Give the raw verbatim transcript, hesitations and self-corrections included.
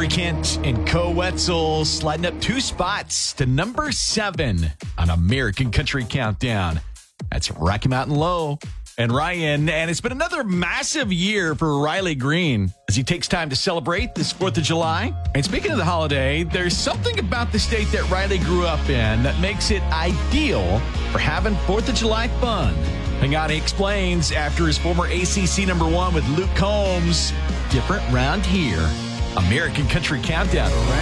Corey Kent and Co Wetzel sliding up two spots to number seven on American Country Countdown. That's Rocky Mountain Low and Ryan. And it's been another massive year for Riley Green as he takes time to celebrate this fourth of July. And speaking of the holiday, there's something about the state that Riley grew up in that makes it ideal for having fourth of July fun. Hang on, he explains after his former A C C number one with Luke Combs. Different round here. American Country Countdown, right?